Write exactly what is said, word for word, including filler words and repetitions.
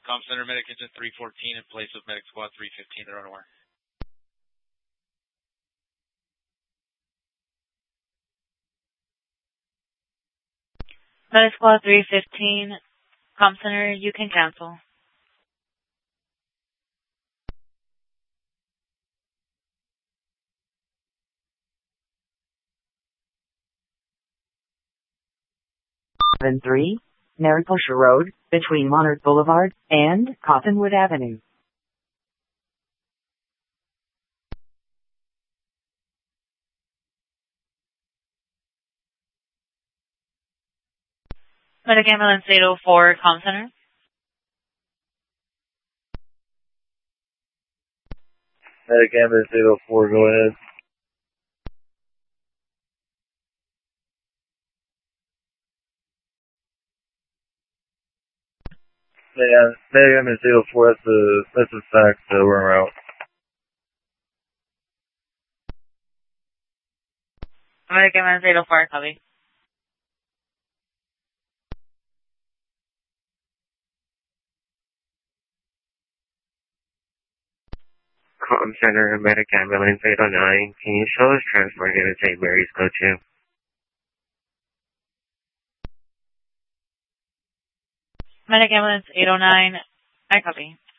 Com Center, Medic Engine three fourteen in place of Medic Squad three fifteen, they're unaware. Medic Squad three fifteen, Com Center, you can cancel. seven three, Mariposa Road, between Monarch Boulevard and Cottonwood Avenue. Medic Ambulance eight oh four, Com Center. Medic Ambulance eight oh four, go ahead. Yeah, Medic Ambulance eight oh four, that's a, that's a fact, uh, we're out. Medic Ambulance eight oh four, copy. Com Center, Medic Ambulance eight oh nine. Can you show us transport unit Saint Mary's go to? Medic Ambulance eight oh nine, I copy.